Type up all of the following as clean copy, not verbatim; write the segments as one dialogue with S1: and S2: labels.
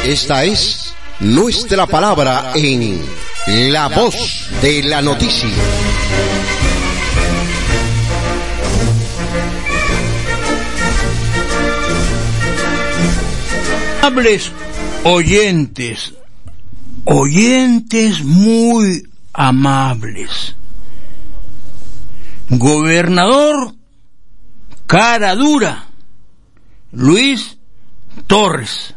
S1: Esta es nuestra palabra en La Voz de la Noticia.
S2: Amables oyentes muy amables. Gobernador cara dura, Luis Torres.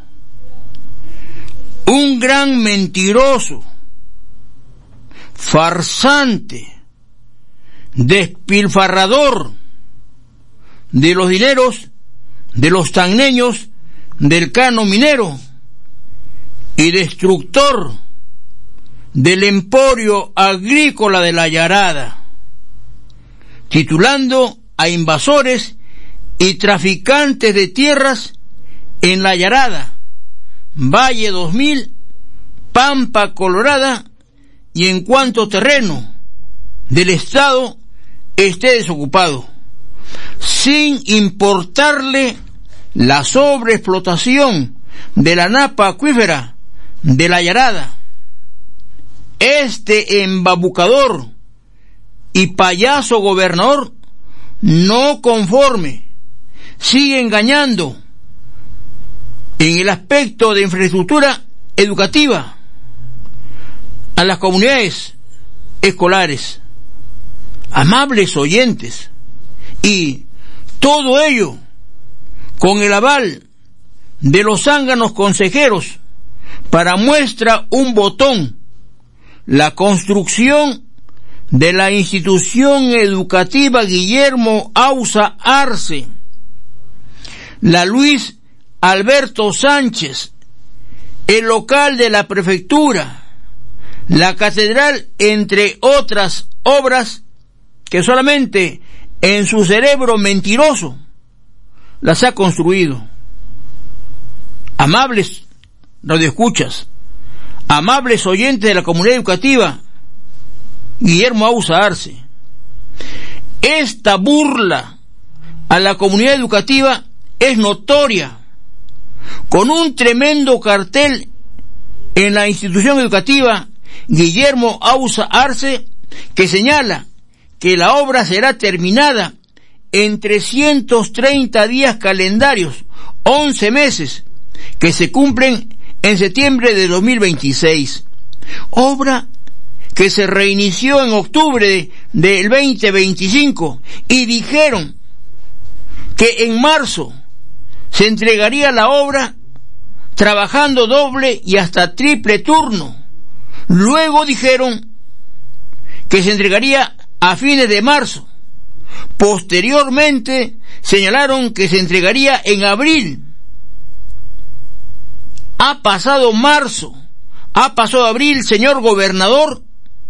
S2: Un gran mentiroso, farsante, despilfarrador de los dineros de los tagneños del cano minero y destructor del emporio agrícola de la Yarada, titulando a invasores y traficantes de tierras en la Yarada, Valle 2000, Pampa Colorada y en cuanto terreno del Estado esté desocupado, sin importarle la sobreexplotación de la napa acuífera de la Yarada. Este embabucador y payaso gobernador, no conforme, sigue engañando en el aspecto de infraestructura educativa a las comunidades escolares. Amables oyentes, y todo ello con el aval de los zánganos consejeros, para muestra un botón, la construcción de la institución educativa Guillermo Ausa Arce, la Luis Alberto Sánchez, el local de la prefectura, la catedral, entre otras obras que solamente en su cerebro mentiroso las ha construido. Amables radioescuchas, amables oyentes de la comunidad educativa Guillermo Ausa Arce, esta burla a la comunidad educativa es notoria, con un tremendo cartel en la institución educativa Guillermo Ausa Arce que señala que la obra será terminada en 330 días calendarios, 11 meses, que se cumplen en septiembre de 2026. Obra que se reinició en octubre del 2025 y dijeron que en marzo se entregaría la obra trabajando doble y hasta triple turno. Luego dijeron que se entregaría a fines de marzo. Posteriormente señalaron que se entregaría en abril. Ha pasado marzo, ha pasado abril, señor gobernador,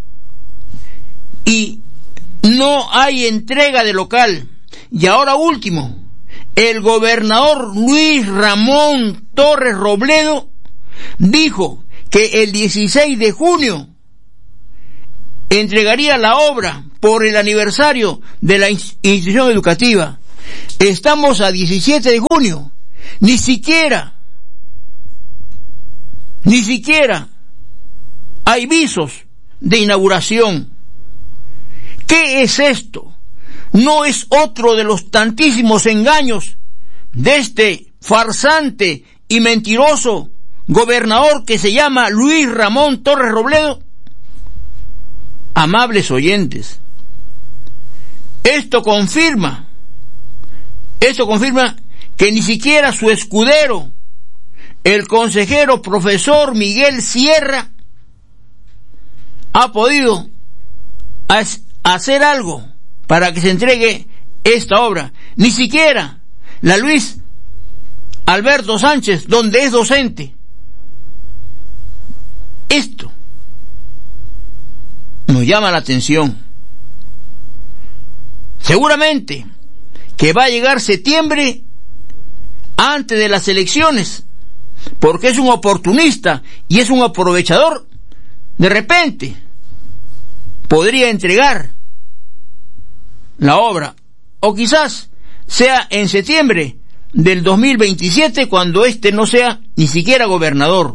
S2: y no hay entrega de local. Y ahora último, el gobernador Luis Ramón Torres Robledo dijo que el 16 de junio entregaría la obra por el aniversario de la institución educativa. Estamos a 17 de junio. Ni siquiera hay visos de inauguración. ¿Qué es esto? No es otro de los tantísimos engaños de este farsante y mentiroso gobernador que se llama Luis Ramón Torres Robledo. Amables oyentes, esto confirma que ni siquiera su escudero, el consejero profesor Miguel Sierra, ha podido hacer algo para que se entregue esta obra. Ni siquiera la Luis Alberto Sánchez, donde es docente. Esto nos llama la atención. Seguramente que va a llegar septiembre antes de las elecciones, porque es un oportunista y es un aprovechador. De repente podría entregar la obra, o quizás sea en septiembre del 2027 cuando éste no sea ni siquiera gobernador.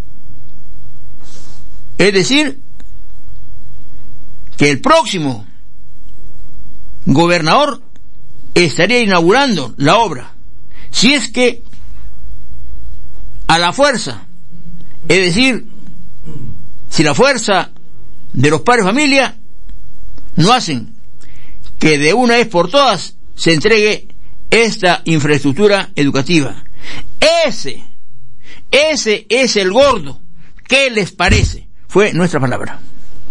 S2: Es decir, que el próximo gobernador estaría inaugurando la obra. Si es que a la fuerza, es decir, si la fuerza de los padres de familia no hacen que de una vez por todas se entregue esta infraestructura educativa. Ese es el gordo. ¿Qué les parece? Fue nuestra palabra.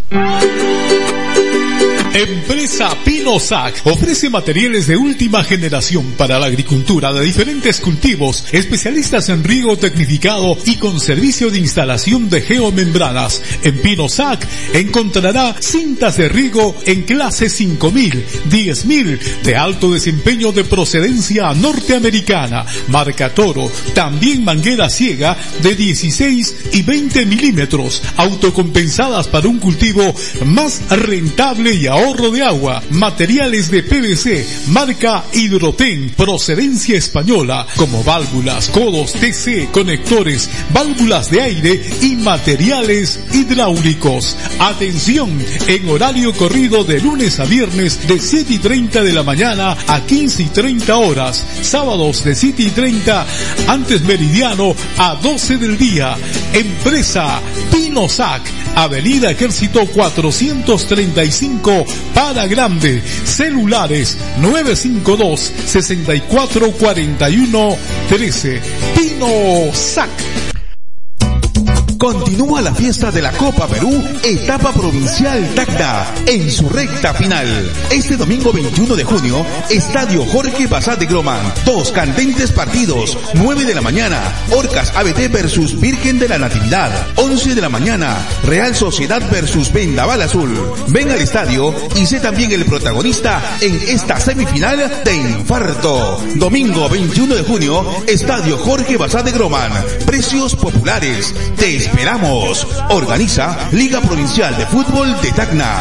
S3: Empresa Pinosac ofrece materiales de última generación para la agricultura de diferentes cultivos, especialistas en riego tecnificado y con servicio de instalación de geomembranas. En Pinosac encontrará cintas de riego en clase 5000, 10000 de alto desempeño de procedencia norteamericana, marca Toro, también manguera ciega de 16 y 20 milímetros, autocompensadas para un cultivo más rentable y ahorro de agua, materiales de PVC, marca Hidroten, procedencia española, como válvulas, codos TC, conectores, válvulas de aire y materiales hidráulicos. Atención, en horario corrido de lunes a viernes de 7:30 de la mañana a 15:30 horas, sábados de 7:30 antes meridiano a 12 del día. Empresa Pinosac, Avenida Ejército 435 para Grande, celulares 952-6441-13. Pinosac.
S4: Continúa la fiesta de la Copa Perú, etapa provincial Tacna, en su recta final. Este domingo 21 de junio, Estadio Jorge Bassat de Groman. 2 candentes partidos. 9 de la mañana, Orcas ABT versus Virgen de la Natividad. 11 de la mañana, Real Sociedad versus Vendaval Azul. Ven al estadio y sé también el protagonista en esta semifinal de infarto. Domingo 21 de junio, Estadio Jorge Bassat de Groman. Precios populares. Te esperamos. Organiza Liga Provincial de Fútbol de Tacna.